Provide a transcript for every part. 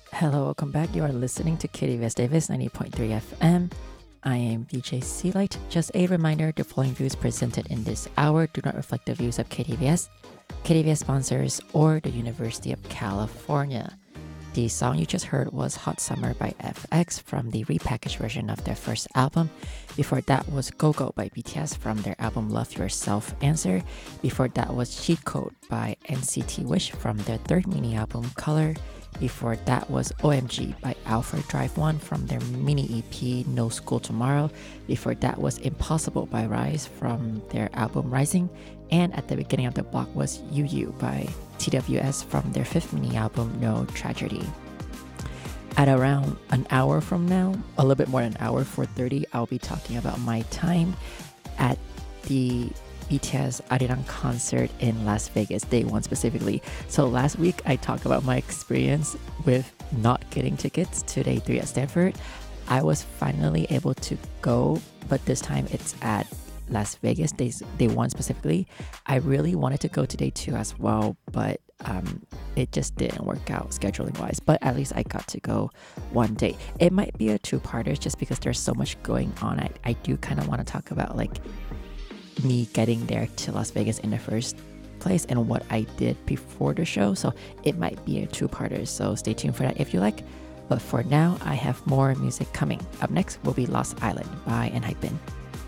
Hello, welcome back. You are listening to KDVS Davis 90.3 FM. I am DJ Sealight. Just a reminder, the following views presented in this hour do not reflect the views of KDVS, KDVS sponsors, or the University of California. The song you just heard was Hot Summer by FX from the repackaged version of their first album. Before that was Go Go by BTS from their album Love Yourself Answer. Before that was Cheat Code by NCT Wish from their third mini album Color. Before that was OMG by Alpha Drive 1 from their mini EP No School Tomorrow. Before that was Impossible by Rise from their album Rising. And at the beginning of the block was You by TWS from their fifth mini album No Tragedy. At around an hour from now, a little bit more than an hour, 4:30, I'll be talking about my time at the BTS Arirang concert in Las Vegas, day one specifically. So last week I talked about my experience with not getting tickets to day three at Stanford. I was finally able to go, but this time it's at Las Vegas, day one specifically. I really wanted to go to day two as well, but it just didn't work out scheduling wise. But at least I got to go one day. It might be a two-parter just because there's so much going on. I do kind of want to talk about like me getting there to Las Vegas in the first place and what I did before the show. So it might be a two-parter. So stay tuned for that if you like. But for now, I have more music coming. Up next will be Lost Island by ENHYPEN.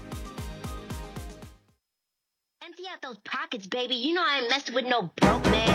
Empty out those pockets, baby. You know I ain't messing with no broke man.